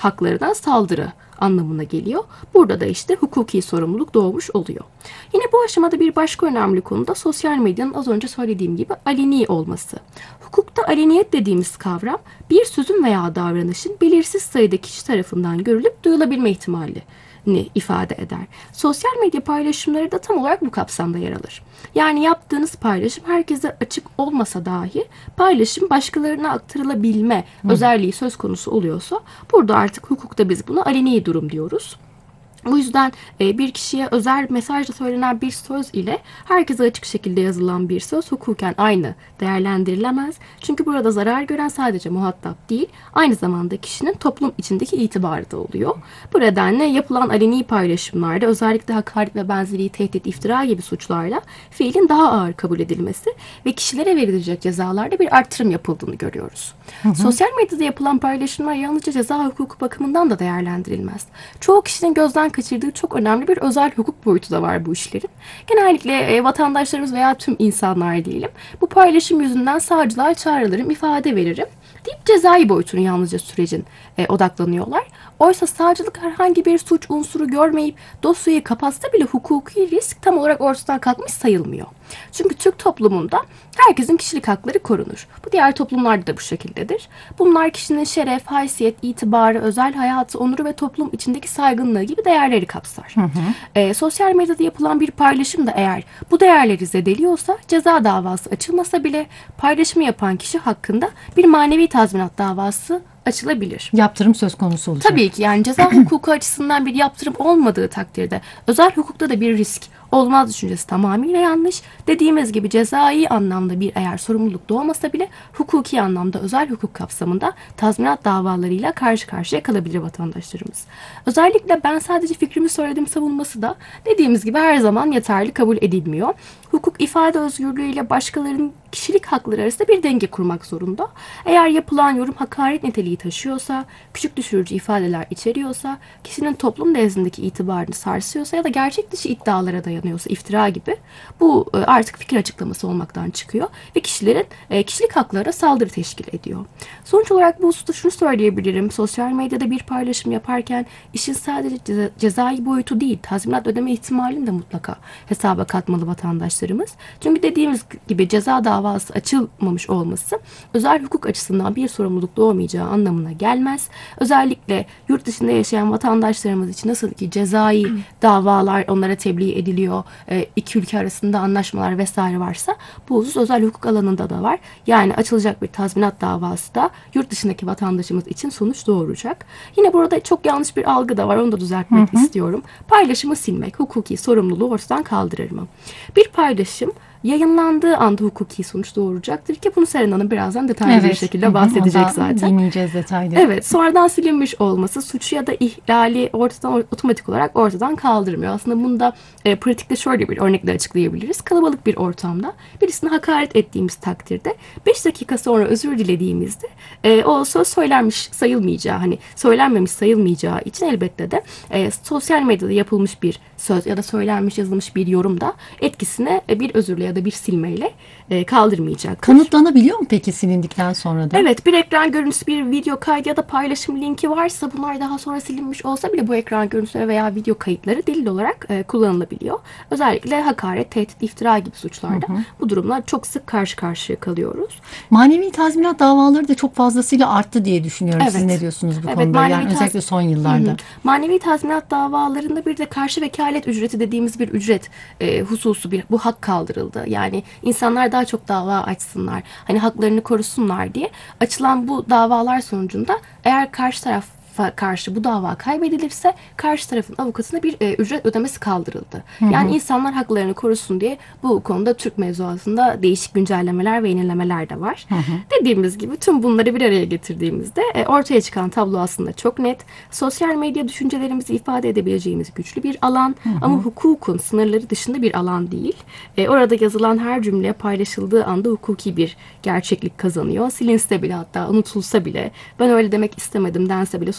haklarına saldırı anlamına geliyor. Burada da işte hukuki sorumluluk doğmuş oluyor. Yine bu aşamada bir başka önemli konu da sosyal medyanın az önce söylediğim gibi aleni olması. Hukukta aleniyet dediğimiz kavram bir sözün veya davranışın belirsiz sayıda kişi tarafından görülüp duyulabilme ihtimali ifade eder. Sosyal medya paylaşımları da tam olarak bu kapsamda yer alır. Yani yaptığınız paylaşım herkese açık olmasa dahi paylaşım başkalarına aktarılabilme özelliği söz konusu oluyorsa burada artık hukukta biz buna aleni durum diyoruz. Bu yüzden bir kişiye özel mesajla söylenen bir söz ile herkese açık şekilde yazılan bir söz hukuken aynı değerlendirilemez. Çünkü burada zarar gören sadece muhatap değil, aynı zamanda kişinin toplum içindeki itibarı da oluyor. Bu nedenle yapılan aleni paylaşımlarda özellikle hakaret ve benzeri tehdit, iftira gibi suçlarla fiilin daha ağır kabul edilmesi ve kişilere verilecek cezalarda bir artırım yapıldığını görüyoruz. Sosyal medyada yapılan paylaşımlar yalnızca ceza hukuku bakımından da değerlendirilmez. Çoğu kişinin gözden kaçırdığı çok önemli bir özel hukuk boyutu da var bu işlerin. Genellikle vatandaşlarımız veya tüm insanlar diyelim bu paylaşım yüzünden savcılığa çağrılırım, ifade veririm deyip cezai boyutunu yalnızca sürecin odaklanıyorlar. Oysa savcılık herhangi bir suç unsuru görmeyip dosyayı kapatsa bile hukuki risk tam olarak ortadan kalkmış sayılmıyor. Çünkü Türk toplumunda herkesin kişilik hakları korunur. Bu diğer toplumlarda da bu şekildedir. Bunlar kişinin şeref, haysiyet, itibarı, özel hayatı, onuru ve toplum içindeki saygınlığı gibi değerleri kapsar. Sosyal medyada yapılan bir paylaşım da eğer bu değerleri zedeliyorsa ceza davası açılmasa bile paylaşımı yapan kişi hakkında bir manevi tazminat davası açılabilir. Yaptırım söz konusu olacak. Tabii ki yani ceza hukuku açısından bir yaptırım olmadığı takdirde özel hukukta da bir risk olmaz düşüncesi tamamıyla yanlış. Dediğimiz gibi cezai anlamda bir eğer sorumluluk doğmasa bile hukuki anlamda özel hukuk kapsamında tazminat davalarıyla karşı karşıya kalabilir vatandaşlarımız. Özellikle ben sadece fikrimi söyledim savunması da dediğimiz gibi her zaman yeterli kabul edilmiyor. Hukuk ifade özgürlüğüyle başkalarının kişilik hakları arasında bir denge kurmak zorunda. Eğer yapılan yorum hakaret niteliği taşıyorsa, küçük düşürücü ifadeler içeriyorsa, kişinin toplum nezdindeki itibarını sarsıyorsa ya da gerçek dışı iddialara dayanıyorsa, iftira gibi bu artık fikir açıklaması olmaktan çıkıyor ve kişilerin kişilik haklarına saldırı teşkil ediyor. Sonuç olarak bu hususta şunu söyleyebilirim. Sosyal medyada bir paylaşım yaparken işin sadece cezai boyutu değil, tazminat ödeme ihtimalini de mutlaka hesaba katmalı vatandaşlarımız. Çünkü dediğimiz gibi ceza davası açılmamış olması özel hukuk açısından bir sorumluluk doğmayacağı anlamına gelmez. Özellikle yurt dışında yaşayan vatandaşlarımız için nasıl ki cezai davalar onlara tebliğ ediliyor, iki ülke arasında anlaşmalar vesaire varsa bu husus özel hukuk alanında da var. Yani açılacak bir tazminat davası da yurt dışındaki vatandaşımız için sonuç doğuracak. Yine burada çok yanlış bir algı da var. Onu da düzeltmek istiyorum. Paylaşımı silmek, hukuki sorumluluğu ortadan kaldırır mı? Bir paylaşım yayınlandığı anda hukuki sonuç doğuracaktır ki bunu Seren Hanım birazdan detaylı bir şekilde bahsedecek zaten. Dinleyeceğiz detaylı. Evet, sonradan silinmiş olması suçu ya da ihlali otomatik olarak ortadan kaldırmıyor. Aslında bunu da pratikte şöyle bir örnekle açıklayabiliriz. Kalabalık bir ortamda birisine hakaret ettiğimiz takdirde 5 dakika sonra özür dilediğimizde o söz söylenmiş sayılmayacağı, hani söylenmemiş sayılmayacağı için elbette de sosyal medyada yapılmış bir söz ya da söylenmiş yazılmış bir yorum da etkisine bir özürle ya da bir silmeyle kaldırmayacak. Kanıtlanabiliyor mu peki silindikten sonra da? Evet, bir ekran görüntüsü, bir video kaydı ya da paylaşım linki varsa bunlar daha sonra silinmiş olsa bile bu ekran görüntüleri veya video kayıtları delil olarak kullanılabiliyor. Özellikle hakaret, tehdit, iftira gibi suçlarda bu durumla çok sık karşı karşıya kalıyoruz. Manevi tazminat davaları da çok fazlasıyla arttı diye düşünüyorum. Evet. Siz ne diyorsunuz bu konuda? Yani özellikle son yıllarda. Manevi tazminat davalarında bir de karşı vekalet ücreti dediğimiz bir ücret hususu, bu hak kaldırıldı. Yani insanlar daha çok dava açsınlar, hani haklarını korusunlar diye açılan bu davalar sonucunda eğer karşı taraf karşı bu dava kaybedilirse karşı tarafın avukatına bir ücret ödemesi kaldırıldı. Yani insanlar haklarını korusun diye bu konuda Türk mevzuatında değişik güncellemeler ve yenilemeler de var. Dediğimiz gibi tüm bunları bir araya getirdiğimizde ortaya çıkan tablo aslında çok net. Sosyal medya düşüncelerimizi ifade edebileceğimiz güçlü bir alan ama hukukun sınırları dışında bir alan değil. Orada yazılan her cümle paylaşıldığı anda hukuki bir gerçeklik kazanıyor. Silinse bile, hatta unutulsa bile, ben öyle demek istemedim dense bile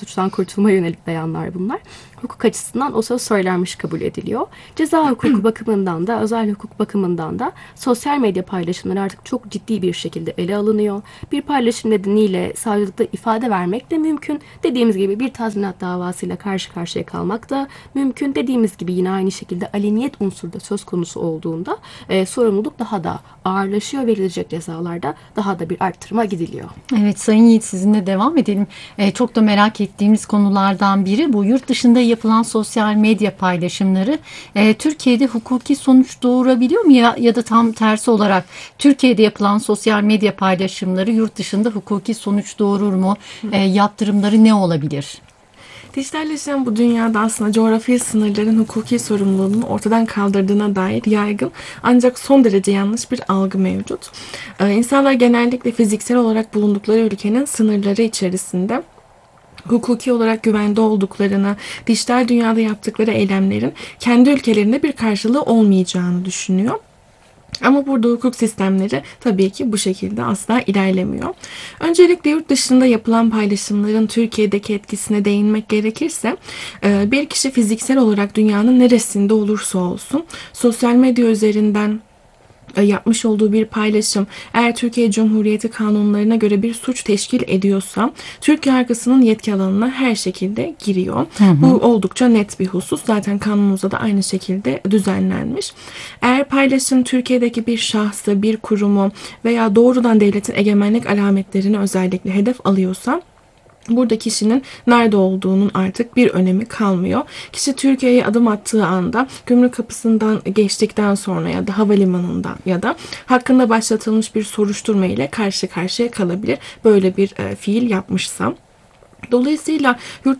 suçtan kurtulmaya yönelik beyanlar bunlar. Hukuk açısından o söz söylenmiş kabul ediliyor. Ceza hukuku bakımından da, özel hukuk bakımından da sosyal medya paylaşımları artık çok ciddi bir şekilde ele alınıyor. Bir paylaşım nedeniyle savcılıkta ifade vermek de mümkün. Dediğimiz gibi bir tazminat davasıyla karşı karşıya kalmak da mümkün. Dediğimiz gibi yine aynı şekilde aleniyet unsuru da söz konusu olduğunda sorumluluk daha da ağırlaşıyor. Verilecek cezalarda daha da bir arttırıma gidiliyor. Evet Sayın Yiğit, sizinle devam edelim. Çok da merak ettiğimiz konulardan biri bu yurt dışında yapılan sosyal medya paylaşımları Türkiye'de hukuki sonuç doğurabiliyor mu ya da tam tersi olarak Türkiye'de yapılan sosyal medya paylaşımları yurt dışında hukuki sonuç doğurur mu? Yaptırımları ne olabilir? Dijitalleşen bu dünyada aslında coğrafi sınırların hukuki sorumluluğunu ortadan kaldırdığına dair yaygın ancak son derece yanlış bir algı mevcut. İnsanlar genellikle fiziksel olarak bulundukları ülkenin sınırları içerisinde hukuki olarak güvende olduklarını, dijital dünyada yaptıkları eylemlerin kendi ülkelerinde bir karşılığı olmayacağını düşünüyor. Ama burada hukuk sistemleri tabii ki bu şekilde asla ilerlemiyor. Öncelikle yurt dışında yapılan paylaşımların Türkiye'deki etkisine değinmek gerekirse, bir kişi fiziksel olarak dünyanın neresinde olursa olsun sosyal medya üzerinden yapmış olduğu bir paylaşım eğer Türkiye Cumhuriyeti kanunlarına göre bir suç teşkil ediyorsa Türkiye yargısının yetki alanına her şekilde giriyor. Bu oldukça net bir husus. Zaten kanunumuzda da aynı şekilde düzenlenmiş. Eğer paylaşım Türkiye'deki bir şahsı, bir kurumu veya doğrudan devletin egemenlik alametlerini özellikle hedef alıyorsa burada kişinin nerede olduğunun artık bir önemi kalmıyor. Kişi Türkiye'ye adım attığı anda gümrük kapısından geçtikten sonra ya da havalimanında ya da hakkında başlatılmış bir soruşturma ile karşı karşıya kalabilir. Böyle bir fiil yapmışsam. Dolayısıyla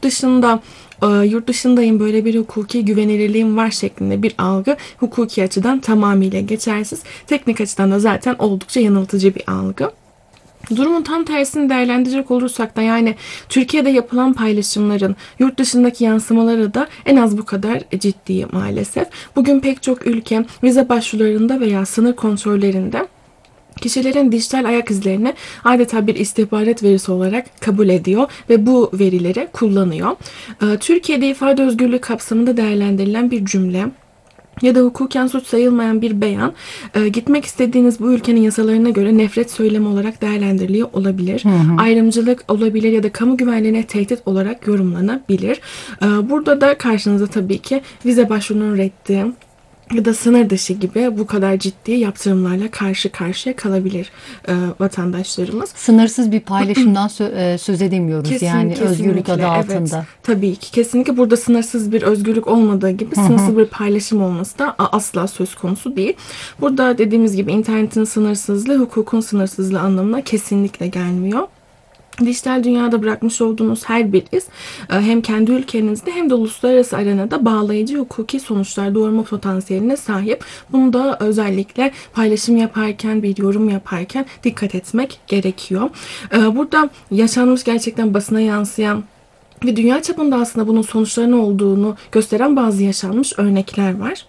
yurt dışındayım, böyle bir hukuki güvenilirliğim var şeklinde bir algı hukuki açıdan tamamıyla geçersiz. Teknik açıdan da zaten oldukça yanıltıcı bir algı. Durumun tam tersini değerlendirecek olursak da yani Türkiye'de yapılan paylaşımların yurt dışındaki yansımaları da en az bu kadar ciddi maalesef. Bugün pek çok ülke vize başvurularında veya sınır kontrollerinde kişilerin dijital ayak izlerini adeta bir istihbarat verisi olarak kabul ediyor ve bu verileri kullanıyor. Türkiye'de ifade özgürlüğü kapsamında değerlendirilen bir cümle ya da hukuken suç sayılmayan bir beyan gitmek istediğiniz bu ülkenin yasalarına göre nefret söylemi olarak değerlendiriliyor olabilir. Ayrımcılık olabilir ya da kamu güvenliğine tehdit olarak yorumlanabilir. Burada da karşınıza tabii ki vize başvurunun reddi ya da sınır dışı gibi bu kadar ciddi yaptırımlarla karşı karşıya kalabilir vatandaşlarımız. Sınırsız bir paylaşımdan söz edemiyoruz yani özgürlük adı altında. Evet, tabii ki kesinlikle burada sınırsız bir özgürlük olmadığı gibi sınırsız bir paylaşım olması da asla söz konusu değil. Burada dediğimiz gibi internetin sınırsızlığı hukukun sınırsızlığı anlamına kesinlikle gelmiyor. Dijital dünyada bırakmış olduğunuz her bir iz hem kendi ülkenizde hem de uluslararası arenada bağlayıcı hukuki sonuçlar doğurma potansiyeline sahip. Bunu da özellikle paylaşım yaparken, bir yorum yaparken dikkat etmek gerekiyor. Burada yaşanmış gerçekten basına yansıyan ve dünya çapında aslında bunun sonuçlarının olduğunu gösteren bazı yaşanmış örnekler var.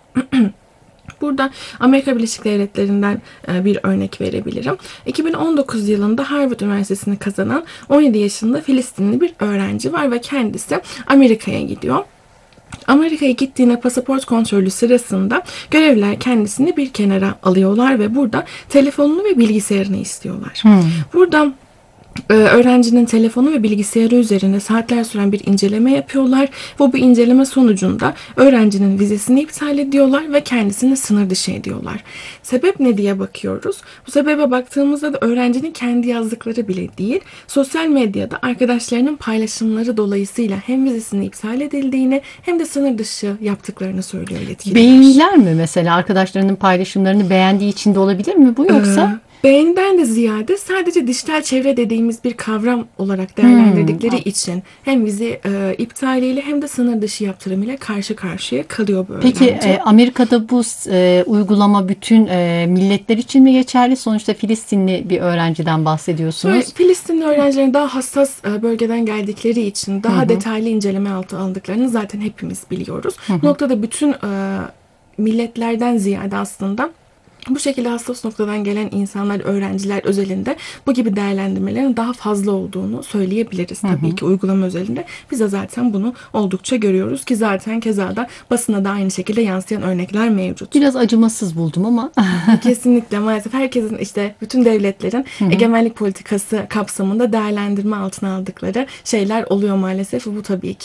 Burada Amerika Birleşik Devletleri'nden bir örnek verebilirim. 2019 yılında Harvard Üniversitesi'ni kazanan 17 yaşında Filistinli bir öğrenci var ve kendisi Amerika'ya gidiyor. Amerika'ya gittiğinde pasaport kontrolü sırasında görevliler kendisini bir kenara alıyorlar ve burada telefonunu ve bilgisayarını istiyorlar. Burada öğrencinin telefonu ve bilgisayarı üzerinde saatler süren bir inceleme yapıyorlar ve bu inceleme sonucunda öğrencinin vizesini iptal ediyorlar ve kendisini sınır dışı ediyorlar. Sebep ne diye bakıyoruz. Bu sebebe baktığımızda da öğrencinin kendi yazdıkları bile değil, sosyal medyada arkadaşlarının paylaşımları dolayısıyla hem vizesinin iptal edildiğini hem de sınır dışı yaptıklarını söylüyor yetkililer. Beğeniler mi mesela arkadaşlarının paylaşımlarını beğendiği için de olabilir mi bu yoksa? Beğeniden de ziyade sadece dijital çevre dediğimiz bir kavram olarak değerlendirdikleri için hem vize iptaliyle hem de sınır dışı yaptırımıyla karşı karşıya kalıyor bu öğrenci. Peki Amerika'da bu uygulama bütün milletler için mi geçerli? Sonuçta Filistinli bir öğrenciden bahsediyorsunuz. Filistinli öğrencilerin daha hassas bölgeden geldikleri için daha detaylı inceleme altına alındıklarını zaten hepimiz biliyoruz. Bu noktada bütün milletlerden ziyade aslında Bu şekilde hassas noktadan gelen insanlar, öğrenciler özelinde bu gibi değerlendirmelerin daha fazla olduğunu söyleyebiliriz tabii ki uygulama özelinde. Biz de zaten bunu oldukça görüyoruz ki zaten keza da basına da aynı şekilde yansıyan örnekler mevcut. Biraz acımasız buldum ama. Kesinlikle maalesef herkesin işte bütün devletlerin egemenlik politikası kapsamında değerlendirme altına aldıkları şeyler oluyor maalesef. Bu tabii ki